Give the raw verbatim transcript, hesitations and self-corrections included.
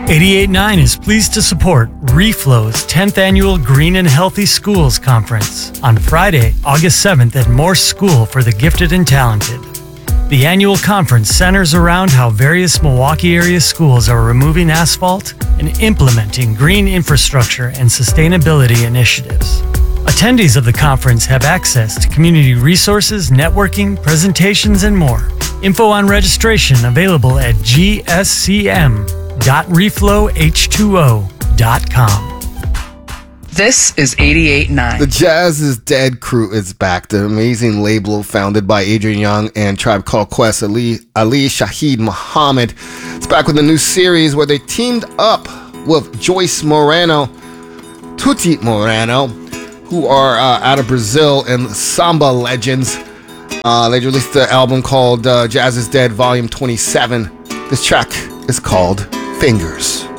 eighty-eight point nine is pleased to support Reflow's tenth Annual Green and Healthy Schools Conference on Friday, August seventh at Morse School for the Gifted and Talented. The annual conference centers around how various Milwaukee area schools are removing asphalt and implementing green infrastructure and sustainability initiatives. Attendees of the conference have access to community resources, networking, presentations, and more. Info on registration available at g s c m dot reflow h two o dot com. This is eighty-eight point nine. The Jazz is Dead crew is back. The amazing label founded by Adrian Younge and Tribe Called Quest, Ali, Ali Shaheed Muhammad. It's back with a new series where they teamed up with Joyce Moreno, Tutti Moreno, who are uh, out of Brazil, and Samba Legends. Uh, they released the album called uh, Jazz is Dead Volume twenty-seven. This track is called Fingers.